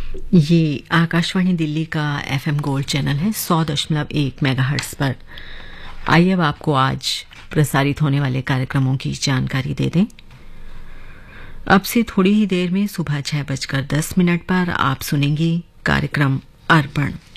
ये आकाशवाणी दिल्ली का FM gold channel है 100.1 मेगाहर्ट्ज पर। आइए अब आपको आज प्रसारित होने वाले कार्यक्रमों की जानकारी दे दें। अब से थोड़ी ही देर में सुबह 6:10 पर आप सुनेंगे कार्यक्रम अर्पण।